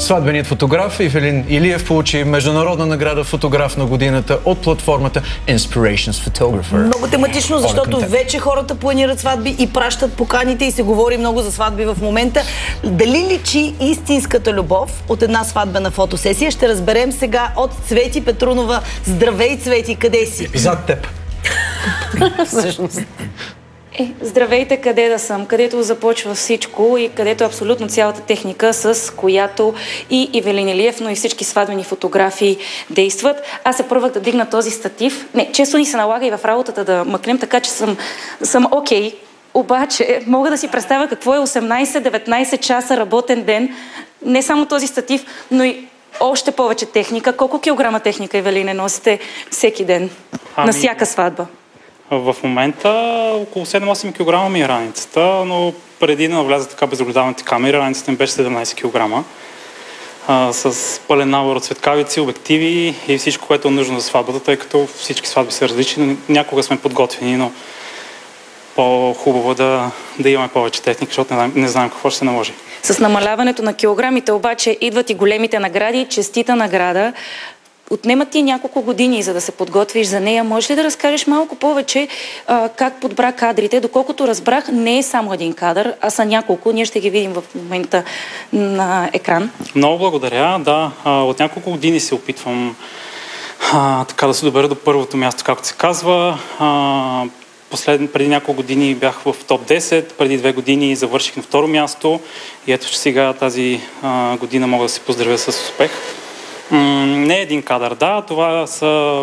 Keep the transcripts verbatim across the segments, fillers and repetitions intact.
Сватбеният фотограф Ивелин Илиев получи международна награда фотограф на годината от платформата Inspirations Photographer. Много тематично, защото вече хората планират сватби и пращат поканите и се говори много за сватби в момента. Дали личи истинската любов от една сватбена фотосесия? Ще разберем сега от Цвети Петрунова. Здравей, Цвети, къде си? Зад теб. Всъщност. Е, здравейте, къде да съм, където започва всичко и където е абсолютно цялата техника, с която и Ивелин Илиев, но и всички сватбени фотографии действат. Аз се първах да дигна този статив. Не, често ни се налага и в работата да мъкнем, така че съм, съм окей. Обаче мога да си представя какво е осемнайсет-деветнайсет часа работен ден. Не само този статив, но и още повече техника. Колко килограма техника, Ивелине, носите всеки ден? Ами... на всяка сватба? В момента около седем-осем килограма ми е раницата, но преди да навляза така безогледалните камери, раницата ми беше седемнайсет килограма. А, с пълен набор от светкавици, обективи и всичко, което е нужно за сватбата, тъй като всички сватби са различни. Някога сме подготвени, но по-хубаво да, да имаме повече техника, защото не, не знаем какво ще се наложи. С намаляването на килограмите обаче идват и големите награди, честита награда. Отнемат ти няколко години, за да се подготвиш за нея. Може ли да разкажеш малко повече а, как подбра кадрите? Доколкото разбрах, не е само един кадър, а са няколко. Ние ще ги видим в момента на екран. Много благодаря. Да, от няколко години се опитвам а, така да се добера до първото място, както се казва. А, послед, преди няколко години бях в топ десет, преди две години завърших на второ място и ето че сега тази а, година мога да се поздравя с успех. Не е един кадър, да, това са,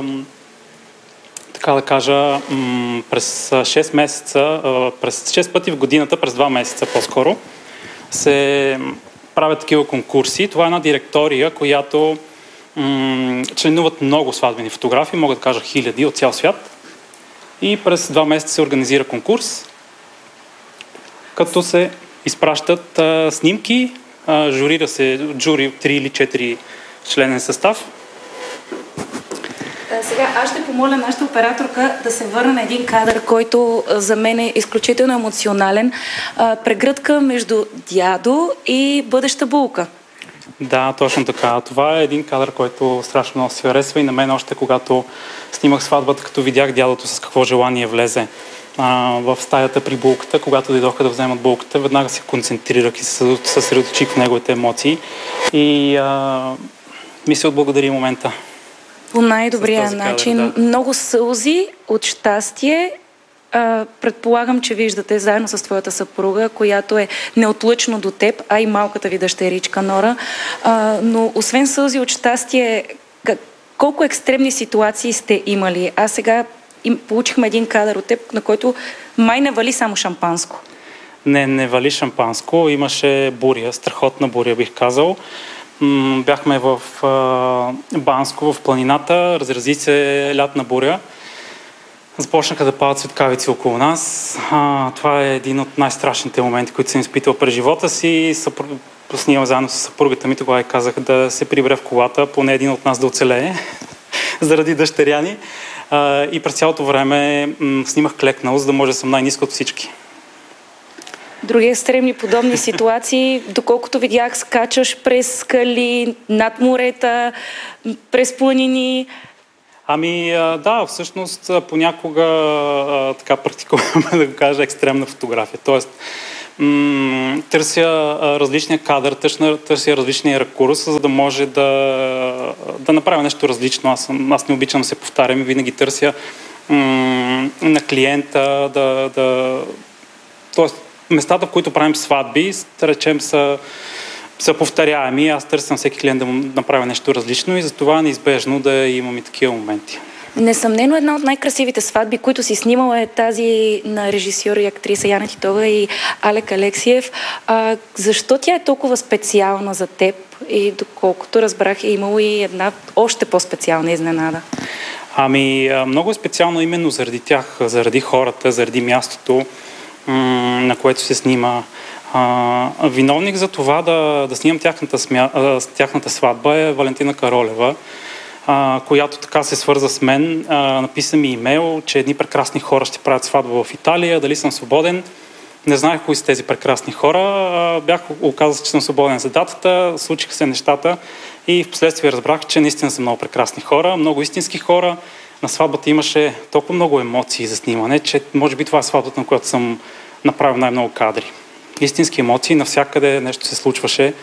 така да кажа, през шест месеца, през шест пъти в годината, през два месеца по-скоро, се правят такива конкурси. Това е една директория, която м- членуват много сватбени фотографии, мога да кажа хиляди от цял свят. И през два месеца се организира конкурс, като се изпращат а, снимки, а, журира се жури от три или четири членен състав. Сега аз ще помоля нашата операторка да се върне на един кадър, който за мен е изключително емоционален. Прегръдка между дядо и бъдеща булка. Да, точно така. Това е един кадър, който страшно много се харесва и на мен още когато снимах сватбата, като видях дядото с какво желание влезе а, в стаята при булката, когато дойдоха да вземат булката, веднага се концентрирах и се съсредоточих в неговите емоции и а, ми се отблагодари момента. По най-добрия начин. Кадър, да. Много сълзи от щастие. А, предполагам, че виждате заедно с твоята съпруга, която е неотлъчно до теб, а и малката ви дъщеричка Нора. А, но освен сълзи от щастие, как, колко екстремни ситуации сте имали? А сега им, получихме един кадър от теб, на който май не вали само шампанско. Не, не вали шампанско. Имаше буря, страхотна буря, бих казал. Бяхме в а, Банско, в планината, разрази се лятна буря. Започнаха да падат светкавици около нас. А, това е един от най-страшните моменти, които съм изпитал през живота си. Съпруг... Снимам заедно с съпругата ми, тогава и казах да се прибере в колата, поне един от нас да оцелее, заради дъщеряни. А, и през цялото време м- снимах клекнал, за да може да съм най-ниска от всички. Други екстремни подобни ситуации, доколкото видях, скачаш през скали, над морета, през планини. Ами да, всъщност понякога така практикуваме да го кажа екстремна фотография. Тоест м- търся различния кадър, търся, търся различния ракурс, за да може да, да направя нещо различно. Аз, съм, аз не обичам да се повтарям и винаги търся м- на клиента да... да тоест, местата, в които правим сватби, да речем, са, са повторяеми. Аз търсям всеки клиент да му направя нещо различно и затова е неизбежно да имам и такива моменти. Несъмнено една от най-красивите сватби, които си снимала, е тази на режисьор и актриса Яна Титова и Алек Алексиев. А, защо тя е толкова специална за теб и доколкото разбрах, е имало и една още по-специална изненада? Ами, много е специално именно заради тях, заради хората, заради мястото, на което се снима. А, виновник за това да, да снимам тяхната, смя... тяхната сватба е Валентина Каролева, а, която така се свърза с мен. А, написа ми имейл, че едни прекрасни хора ще правят сватба в Италия, дали съм свободен. Не знаех кои са тези прекрасни хора. Бях оказал, че съм свободен за датата, случиха се нещата и в последствие разбрах, че наистина са много прекрасни хора, много истински хора. На сватбата имаше толкова много емоции за снимане, че може би това е сватбата, на която съм направил най-много кадри. Истински емоции, навсякъде нещо се случваше.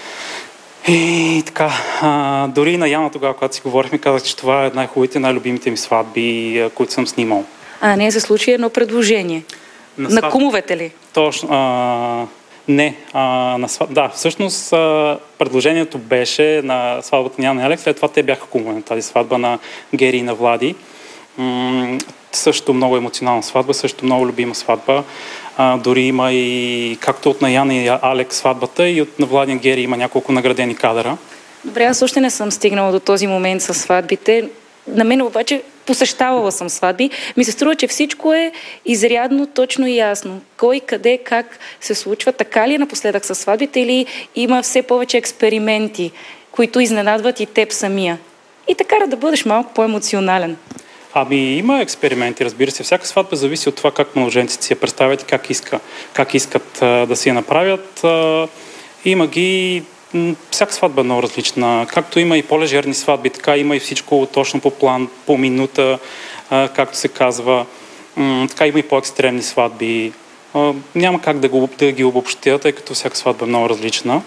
И така, а, дори на Яна тогава, когато си говорихме, казах, че това е най-хубавите, най-любимите ми сватби, които съм снимал. А не се случи едно предложение? На, на кумовете ли? Точно. А, не. А, на сват... Да, всъщност а, предложението беше на сватбата на Яна и Алекс, след това те бяха кумове на тази сватба на Гери и на Влади. М- също много емоционална сватба, също много любима сватба. А, дори има и, както от на Яна и Алекс сватбата, и от на Влади и Гери има няколко наградени кадъра. Добре, аз още не съм стигнала до този момент с сватбите. На мен обаче посещавала съм сватби. Ми се струва, че всичко е изрядно, точно и ясно. Кой, къде, как се случва. Така ли е напоследък с сватбите или има все повече експерименти, които изненадват и теб самия? И така да бъдеш малко по-емоционален. Ами има експерименти, разбира се. Всяка сватба зависи от това как младоженците си я представят и как, иска, как искат а, да си я направят. А, има ги... Всяка сватба е много различна. Както има и по-лежерни сватби, така има и всичко точно по план, по минута, а, както се казва. М- така има и по-екстремни сватби. А, няма как да, го, да ги обобщя, тъй като всяка сватба е много различна.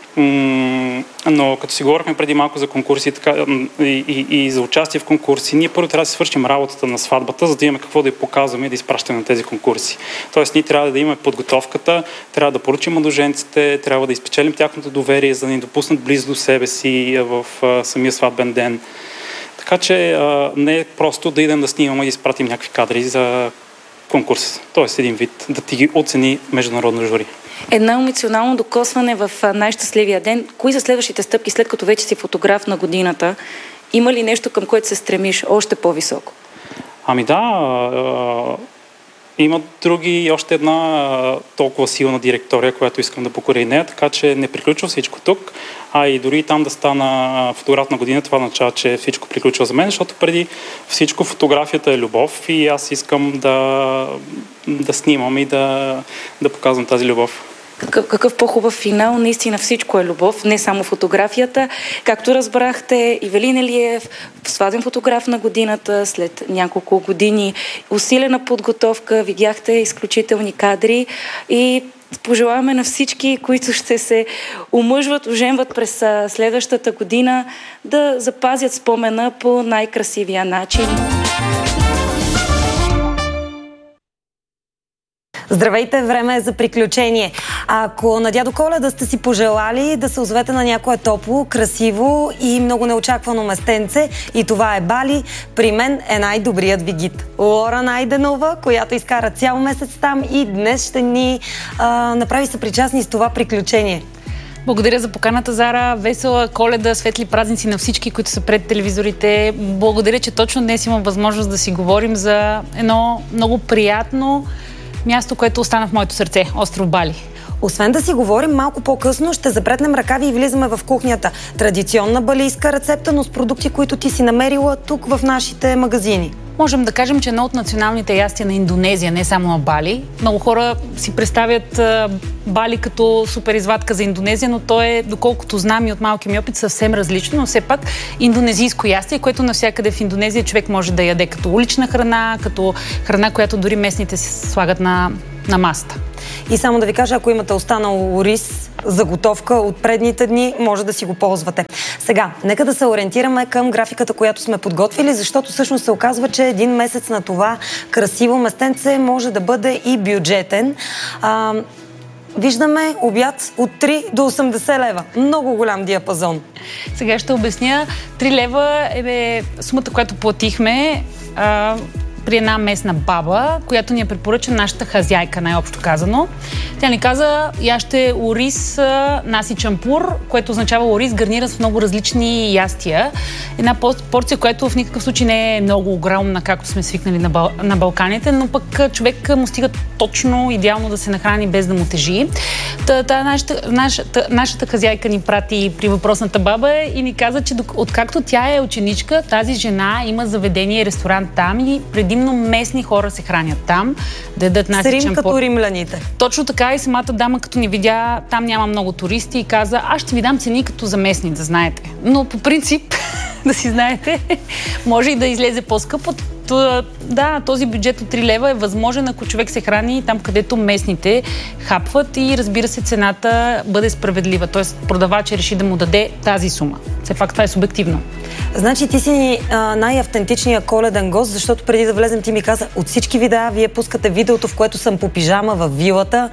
Но като си говорихме преди малко за конкурси така, и, и, и за участие в конкурси, ние първо трябва да си свършим работата на сватбата, за да имаме какво да я показваме и да изпращаме на тези конкурси. Тоест ние трябва да имаме подготовката, трябва да поручим младоженците, трябва да изпечелим тяхното доверие, за да ни допуснат близо до себе си в а, самия сватбен ден. Така че а, не е просто да идем да снимаме и да изпратим някакви кадри за конкурс. Тоест един вид да ти ги оцени международно жури. Едно емоционално докосване в най-щастливия ден. Кои са следващите стъпки, след като вече си фотограф на годината? Има ли нещо, към което се стремиш още по-високо? Ами да, има други и още една толкова силна директория, която искам да покоря и нея, така че не приключва всичко тук, а и дори там да стана фотограф на година, това означава, че всичко приключва за мен, защото преди всичко фотографията е любов и аз искам да, да снимам и да, да показвам тази любов. Какъв, какъв по-хубав финал, наистина всичко е любов, не само фотографията. Както разбрахте, Ивелин Илиев, сватбен фотограф на годината, след няколко години усилена подготовка, видяхте изключителни кадри и пожелаваме на всички, които ще се омъжват, оженват през следващата година, да запазят спомена по най-красивия начин. Здравейте, време е за приключение. Ако на дядо Коледа сте си пожелали да се озовете на някое топло, красиво и много неочаквано местенце, и това е Бали, при мен е най-добрият ви гид. Лора Найденова, която изкара цял месец там и днес ще ни а, направи съпричастни с това приключение. Благодаря за поканата, Зара. Весела Коледа, светли празници на всички, които са пред телевизорите. Благодаря, че точно днес имам възможност да си говорим за едно много приятно място, което остана в моето сърце – остров Бали. Освен да си говорим малко по-късно, ще запретнем ръкави и влизаме в кухнята. Традиционна балийска рецепта, но с продукти, които ти си намерила тук в нашите магазини. Можем да кажем, че едно от националните ястия на Индонезия, не само на Бали. Много хора си представят а, Бали като супер извадка за Индонезия, но то е, доколкото знам и от малки ми опит, съвсем различно, но все пак индонезийско ястие, което навсякъде в Индонезия човек може да яде като улична храна, като храна, която дори местните си слагат на, на масата. И само да ви кажа, ако имате останал рис, заготовка от предните дни, може да си го ползвате. Сега, нека да се ориентираме към графиката, която сме подготвили, защото всъщност се оказва, че един месец на това красиво местенце може да бъде и бюджетен. А, виждаме обяд от три до осемдесет лева. Много голям диапазон. Сега ще обясня. три лева е сумата, която платихме а, при една местна баба, която ни я препоръча нашата хазяйка, най-общо казано. Тя ни каза, яще ориз, наси чампур, което означава ориз гарниран с много различни ястия. Една порция, която в никакъв случай не е много огромна, както сме свикнали на, Бал... на Балканите, но пък човек му стига точно идеално да се нахрани без да му тежи. Та, та, нашата, нашата, нашата хазяйка ни прати при въпросната баба и ни каза, че откакто тя е ученичка, тази жена има заведение и ресторант там и преди предимно местни хора се хранят там, да ядат насичен Рим като порт. римляните. Точно така и самата дама, като ни видя, там няма много туристи и каза, аз ще ви дам цени като за местни, да знаете. Но по принцип, да си знаете, може и да излезе по-скъпо. Да, този бюджет от три лева е възможен, ако човек се храни там, където местните хапват и разбира се, цената бъде справедлива. Тоест, продавачът реши да му даде тази сума. Все пак това е субективно. Значи ти си а, най-автентичният коледен гост, защото преди да влезем ти ми каза, от всички видеа вие пускате видеото, в което съм по пижама във вилата.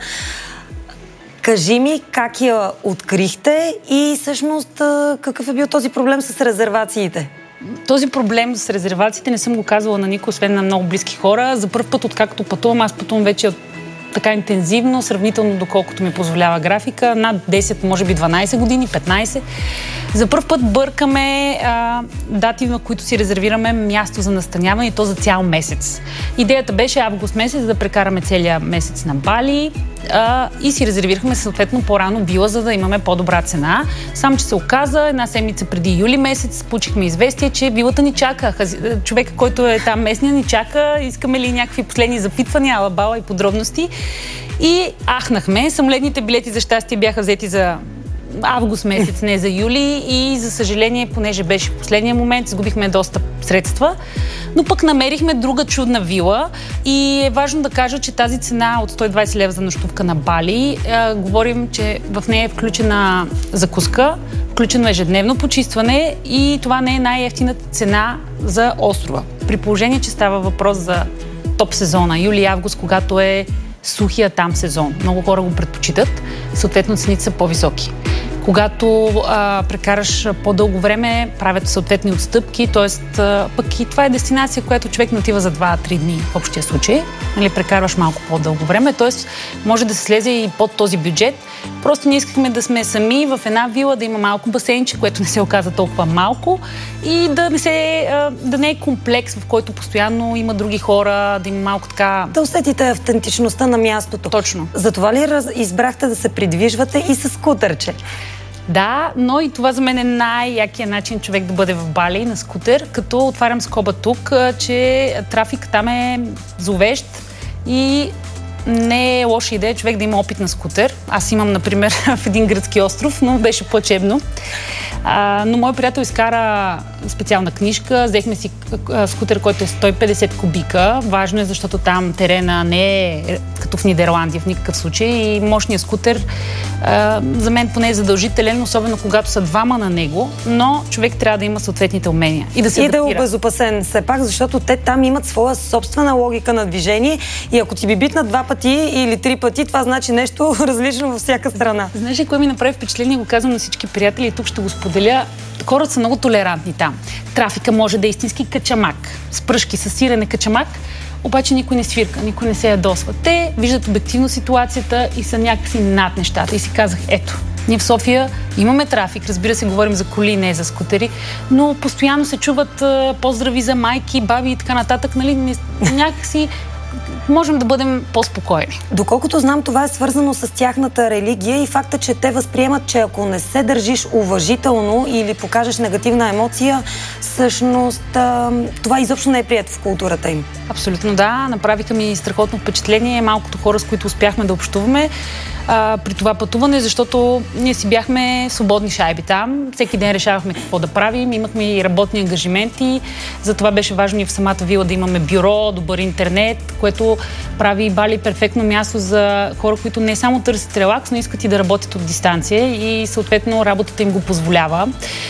Кажи ми как я открихте и всъщност какъв е бил този проблем с резервациите? Този проблем с резервациите не съм го казвала на никой, освен на много близки хора. За първ път, откакто пътувам, аз пътувам вече от така интензивно, сравнително доколкото ми позволява графика. Над десет, може би дванайсет години, петнайсет. За първ път бъркаме а, дати, на които си резервираме място за настаняване и то за цял месец. Идеята беше август месец да прекараме целия месец на Бали а, и си резервирахме съответно по-рано вила, за да имаме по-добра цена. Само, че се оказа, една седмица преди юли месец получихме известие, че вилата ни чака. Човека, който е там местния, ни чака. Искаме ли някакви последни запитвания, алабала и подробности. И ахнахме. Самолетните билети за щастие бяха взети за август месец, не за юли и за съжаление, понеже беше в последния момент, изгубихме доста средства, но пък намерихме друга чудна вила и е важно да кажа, че тази цена от сто и двайсет лева за нощувка на Бали, е, говорим, че в нея е включена закуска, включено ежедневно почистване и това не е най-евтината цена за острова. При положение, че става въпрос за топ сезона, юли-август, когато е сухия там сезон. Много хора го предпочитат, съответно цените са по-високи. Когато а, прекараш по-дълго време, правят съответни отстъпки, т.е. пък и това е дестинация, която човек не отива за два-три дни в общия случай. Нали, прекарваш малко по-дълго време, т.е. може да се слезе и под този бюджет. Просто ние искахме да сме сами в една вила, да има малко басейнче, което не се оказа толкова малко и да не, се, да не е комплекс, в който постоянно има други хора, да има малко така... Да усетите автентичността на мястото. Точно. Затова ли раз... избрахте да се придвижвате и с скутерче? Да, но и това за мен е най-якият начин човек да бъде в Бали на скутер, като отварям скоба тук, че трафик там е зловещ и не е лоша идея човек да има опит на скутер. Аз имам, например, в един гръцки остров, но беше плачебно. А, но мой приятел изкара специална книжка, взехме си скутер, който е сто и петдесет кубика. Важно е, защото там терена не е като в Нидерландия в никакъв случай и мощният скутер а, за мен поне е задължителен, особено когато са двама на него, но човек трябва да има съответните умения и да се и адаптира. да е обезопасен все пак, защото те там имат своя собствена логика на движение и ако ти би битна два пъти или три пъти, това значи нещо различно във всяка страна. Знаеш ли, кое ми направи впечатление, го казвам на всички приятели и тук ще го споделя. Хората са много толерантни там. Трафика може да е истински качамак. С пръшки, с сирене качамак, обаче никой не свирка, никой не се ядосва. Те виждат обективно ситуацията и са някакси над нещата. И си казах, ето, ние в София имаме трафик, разбира се, говорим за коли, не за скутери, но постоянно се чуват а, поздрави за майки, баби и така нататък, нали, някакси можем да бъдем по-спокойни. Доколкото знам, това е свързано с тяхната религия и факта, че те възприемат, че ако не се държиш уважително или покажеш негативна емоция, всъщност това изобщо не е прието в културата им. Абсолютно да. Направиха ми страхотно впечатление малкото хора, с които успяхме да общуваме а, при това пътуване, защото ние си бяхме свободни шайби там. Всеки ден решавахме какво да правим. Имахме и работни ангажименти. Затова беше важно и в самата вила да имаме бюро, добър интернет, което прави Бали перфектно място за хора, които не само търсят релакс, но искат и да работят от дистанция и съответно работата им го позволява.